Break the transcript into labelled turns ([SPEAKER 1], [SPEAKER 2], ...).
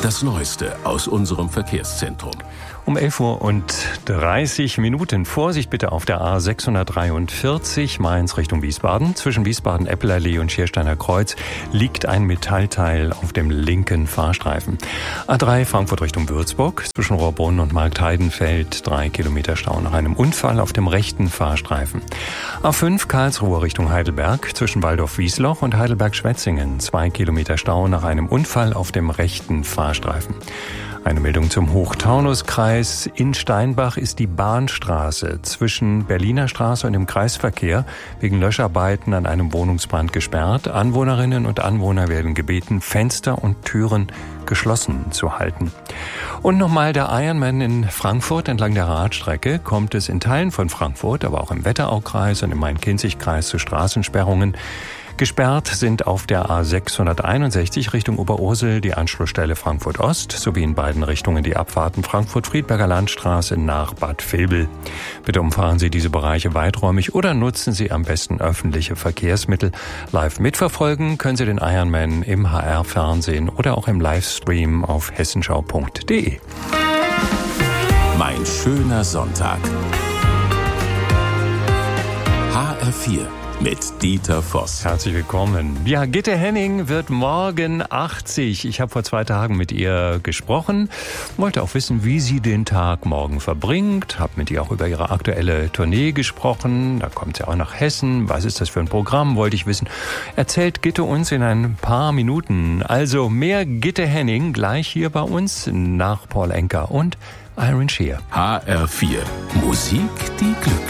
[SPEAKER 1] Das Neueste aus unserem Verkehrszentrum.
[SPEAKER 2] Um 11:30 Uhr. Vorsicht bitte auf der A643 Mainz Richtung Wiesbaden. Zwischen Wiesbaden-Eppelallee und Schiersteiner Kreuz liegt ein Metallteil auf dem linken Fahrstreifen. A3 Frankfurt Richtung Würzburg. Zwischen Rohrbrunn und Marktheidenfeld 3 Kilometer Stau nach einem Unfall auf dem rechten Fahrstreifen. A5 Karlsruhe Richtung Heidelberg. Zwischen Waldorf-Wiesloch und Heidelberg-Schwetzingen 2 Kilometer Stau nach einem Unfall auf dem rechten Fahrstreifen. Eine Meldung zum Hochtaunuskreis. In Steinbach ist die Bahnstraße zwischen Berliner Straße und dem Kreisverkehr wegen Löscharbeiten an einem Wohnungsbrand gesperrt. Anwohnerinnen und Anwohner werden gebeten, Fenster und Türen geschlossen zu halten. Und nochmal der Ironman in Frankfurt. Entlang der Radstrecke kommt es in Teilen von Frankfurt, aber auch im Wetteraukreis und im Main-Kinzig-Kreis zu Straßensperrungen. Gesperrt sind auf der A661 Richtung Oberursel die Anschlussstelle Frankfurt Ost sowie in beiden Richtungen die Abfahrten Frankfurt-Friedberger Landstraße nach Bad Vilbel. Bitte umfahren Sie diese Bereiche weiträumig oder nutzen Sie am besten öffentliche Verkehrsmittel. Live mitverfolgen können Sie den Ironman im HR-Fernsehen oder auch im Livestream auf hessenschau.de.
[SPEAKER 1] Mein schöner Sonntag. HR4 mit Dieter Voss.
[SPEAKER 2] Herzlich willkommen. Ja, Gitte Henning wird morgen 80. Ich habe vor 2 Tagen mit ihr gesprochen, wollte auch wissen, wie sie den Tag morgen verbringt, habe mit ihr auch über ihre aktuelle Tournee gesprochen, da kommt sie auch nach Hessen, was ist das für ein Programm, wollte ich wissen. Erzählt Gitte uns in ein paar Minuten. Also mehr Gitte Henning gleich hier bei uns nach Paul Anka und Iron Shear.
[SPEAKER 1] HR4 Musik, die Glück